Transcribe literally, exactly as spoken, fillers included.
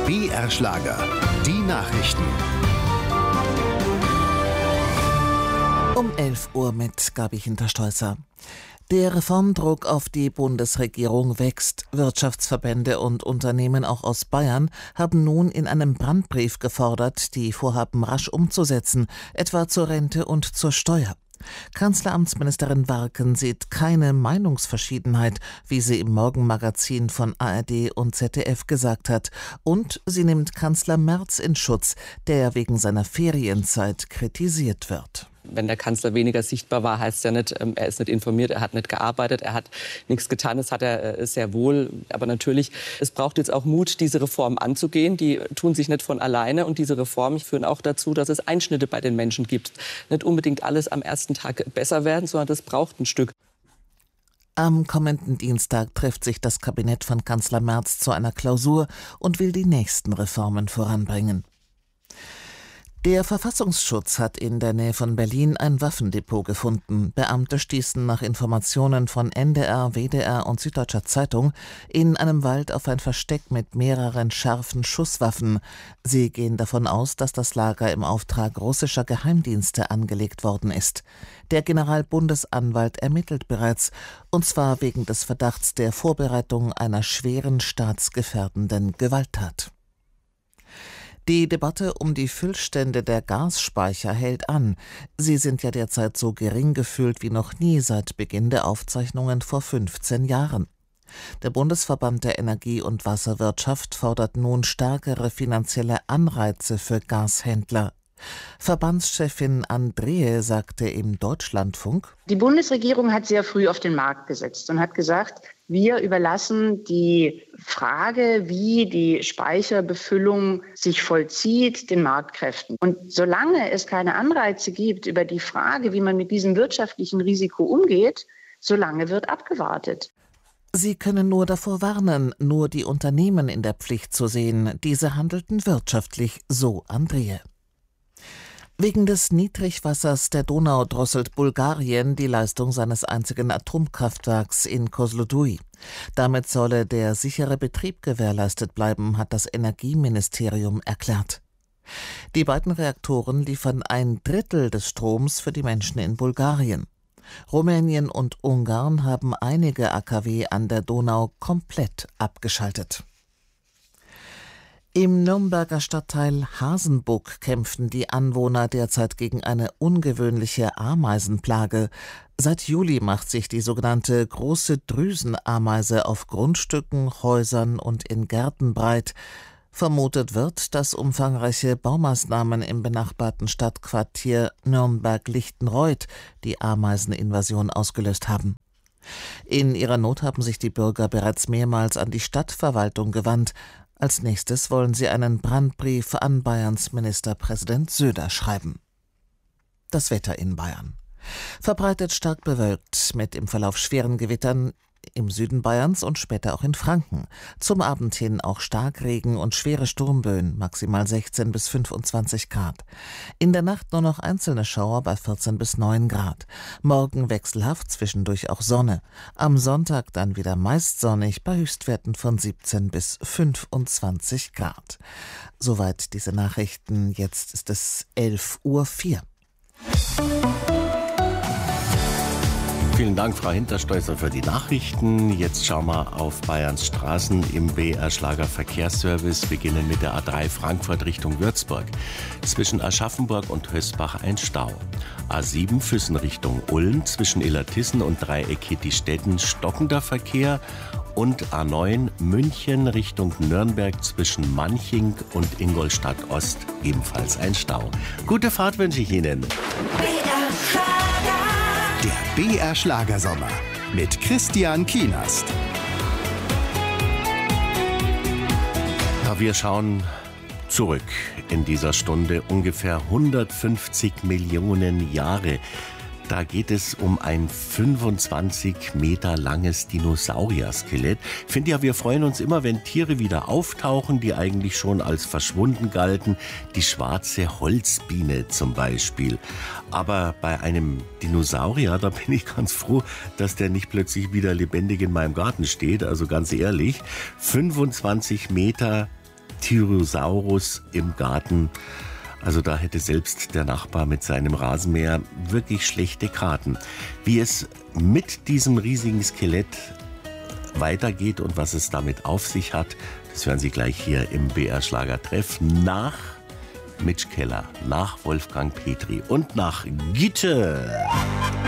B R-Schlager, die Nachrichten. Um elf Uhr mit Gabi Hinterstolzer. Der Reformdruck auf die Bundesregierung wächst. Wirtschaftsverbände und Unternehmen auch aus Bayern haben nun in einem Brandbrief gefordert, die Vorhaben rasch umzusetzen, etwa zur Rente und zur Steuer. Kanzleramtsministerin Warken sieht keine Meinungsverschiedenheit, wie sie im Morgenmagazin von A R D und Z D F gesagt hat. Und sie nimmt Kanzler Merz in Schutz, der wegen seiner Ferienzeit kritisiert wird. Wenn der Kanzler weniger sichtbar war, heißt es ja nicht, er ist nicht informiert, er hat nicht gearbeitet, er hat nichts getan. Das hat er sehr wohl. Aber natürlich, es braucht jetzt auch Mut, diese Reformen anzugehen. Die tun sich nicht von alleine. Und diese Reformen führen auch dazu, dass es Einschnitte bei den Menschen gibt. Nicht unbedingt alles am ersten Tag besser werden, sondern das braucht ein Stück. Am kommenden Dienstag trifft sich das Kabinett von Kanzler Merz zu einer Klausur und will die nächsten Reformen voranbringen. Der Verfassungsschutz hat in der Nähe von Berlin ein Waffendepot gefunden. Beamte stießen nach Informationen von N D R, W D R und Süddeutscher Zeitung in einem Wald auf ein Versteck mit mehreren scharfen Schusswaffen. Sie gehen davon aus, dass das Lager im Auftrag russischer Geheimdienste angelegt worden ist. Der Generalbundesanwalt ermittelt bereits, und zwar wegen des Verdachts der Vorbereitung einer schweren staatsgefährdenden Gewalttat. Die Debatte um die Füllstände der Gasspeicher hält an. Sie sind ja derzeit so gering gefüllt wie noch nie seit Beginn der Aufzeichnungen vor fünfzehn Jahren. Der Bundesverband der Energie- und Wasserwirtschaft fordert nun stärkere finanzielle Anreize für Gashändler. Verbandschefin Andrehe sagte im Deutschlandfunk: Die Bundesregierung hat sehr früh auf den Markt gesetzt und hat gesagt, wir überlassen die Frage, wie die Speicherbefüllung sich vollzieht, den Marktkräften. Und solange es keine Anreize gibt über die Frage, wie man mit diesem wirtschaftlichen Risiko umgeht, solange wird abgewartet. Sie können nur davor warnen, nur die Unternehmen in der Pflicht zu sehen. Diese handelten wirtschaftlich, so Andrehe. Wegen des Niedrigwassers der Donau drosselt Bulgarien die Leistung seines einzigen Atomkraftwerks in Kozloduy. Damit solle der sichere Betrieb gewährleistet bleiben, hat das Energieministerium erklärt. Die beiden Reaktoren liefern ein Drittel des Stroms für die Menschen in Bulgarien. Rumänien und Ungarn haben einige A K W an der Donau komplett abgeschaltet. Im Nürnberger Stadtteil Hasenbuck kämpfen die Anwohner derzeit gegen eine ungewöhnliche Ameisenplage. Seit Juli macht sich die sogenannte große Drüsenameise auf Grundstücken, Häusern und in Gärten breit. Vermutet wird, dass umfangreiche Baumaßnahmen im benachbarten Stadtquartier Nürnberg-Lichtenreuth die Ameiseninvasion ausgelöst haben. In ihrer Not haben sich die Bürger bereits mehrmals an die Stadtverwaltung gewandt. Als nächstes wollen sie einen Brandbrief an Bayerns Ministerpräsident Söder schreiben. Das Wetter in Bayern. Verbreitet stark bewölkt, mit im Verlauf schweren Gewittern im Süden Bayerns und später auch in Franken. Zum Abend hin auch Starkregen und schwere Sturmböen, maximal sechzehn bis fünfundzwanzig Grad. In der Nacht nur noch einzelne Schauer bei vierzehn bis neun Grad. Morgen wechselhaft, zwischendurch auch Sonne. Am Sonntag dann wieder meist sonnig bei Höchstwerten von siebzehn bis fünfundzwanzig Grad. Soweit diese Nachrichten. Jetzt ist es elf Uhr vier. Vielen Dank, Frau Hinterstolzer, für die Nachrichten. Jetzt schauen wir auf Bayerns Straßen im B R-Schlager Verkehrsservice. Beginnen mit der A drei Frankfurt Richtung Würzburg. Zwischen Aschaffenburg und Hösbach ein Stau. A sieben Füssen Richtung Ulm. Zwischen Illertissen und Dreieck Hittistetten stockender Verkehr. Und A neun München Richtung Nürnberg zwischen Manching und Ingolstadt Ost ebenfalls ein Stau. Gute Fahrt wünsche ich Ihnen. Der B R-Schlagersommer mit Christian Kienast. Ja, wir schauen zurück in dieser Stunde ungefähr hundertfünfzig Millionen Jahre. Da geht es um ein fünfundzwanzig Meter langes Dinosaurier-Skelett. Ich finde ja, wir freuen uns immer, wenn Tiere wieder auftauchen, die eigentlich schon als verschwunden galten. Die schwarze Holzbiene zum Beispiel. Aber bei einem Dinosaurier, da bin ich ganz froh, dass der nicht plötzlich wieder lebendig in meinem Garten steht. Also ganz ehrlich, fünfundzwanzig Meter Tyrannosaurus im Garten. Also da hätte selbst der Nachbar mit seinem Rasenmäher wirklich schlechte Karten. Wie es mit diesem riesigen Skelett weitergeht und was es damit auf sich hat, das hören Sie gleich hier im B R Schlagertreff nach Mitch Keller, nach Wolfgang Petri und nach Gitte.